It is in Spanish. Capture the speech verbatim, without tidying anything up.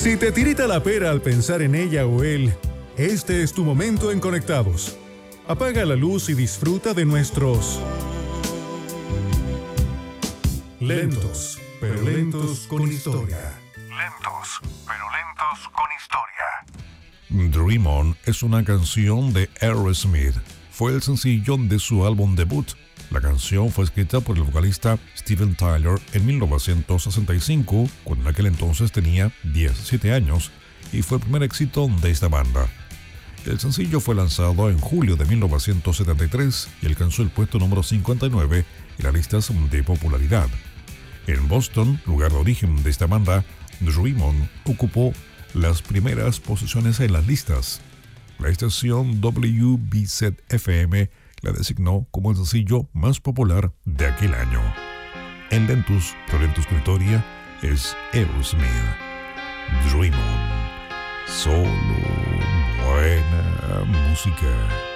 Si te tirita la pera al pensar en ella o él, este es tu momento en Conectados. Apaga la luz y disfruta de nuestros lentos, pero lentos con historia. Lentos, pero lentos con historia. Dream On es una canción de Aerosmith. Fue el sencillo de su álbum debut. La canción fue escrita por el vocalista Steven Tyler en mil novecientos sesenta y cinco, cuando en aquel entonces tenía diecisiete años, y fue el primer éxito de esta banda. El sencillo fue lanzado en julio de mil novecientos setenta y tres y alcanzó el puesto número cincuenta y nueve en las listas de popularidad. En Boston, lugar de origen de esta banda, Dream On ocupó las primeras posiciones en las listas. La estación W B Z F M la designó como el sencillo más popular de aquel año. En Lentos, pero lentos con historia, es Aerosmith, Dream On. Solo buena música.